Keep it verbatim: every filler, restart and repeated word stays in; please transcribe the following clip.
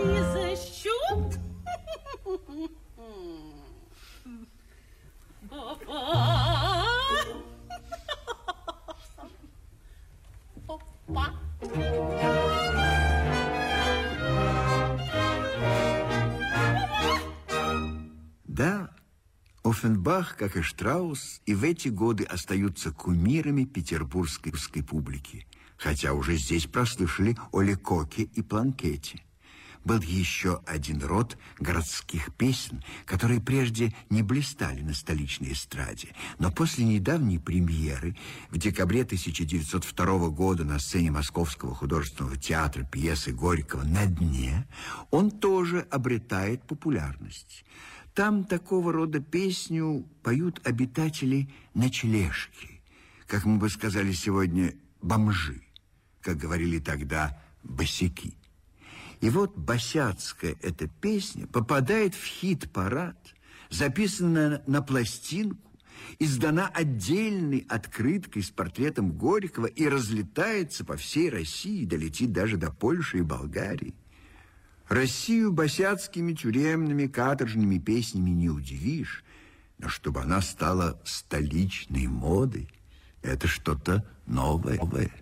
изыщу. Опа. Да, Оффенбах, как и Штраус, и в эти годы остаются кумирами петербургской публики, хотя уже здесь прослышали о Лекоке и Планкете. Был еще один род городских песен, которые прежде не блистали на столичной эстраде, но после недавней премьеры в декабре тысяча девятьсот второго года на сцене Московского художественного театра пьесы Горького «На дне» он тоже обретает популярность. Там такого рода песню поют обитатели ночлежки, как мы бы сказали сегодня, бомжи, как говорили тогда, босяки. И вот босяцкая эта песня попадает в хит-парад, записанная на пластинку, издана отдельной открыткой с портретом Горького и разлетается по всей России, долетит даже до Польши и Болгарии. Россию босяцкими тюремными каторжными песнями не удивишь, но чтобы она стала столичной модой, это что-то новое.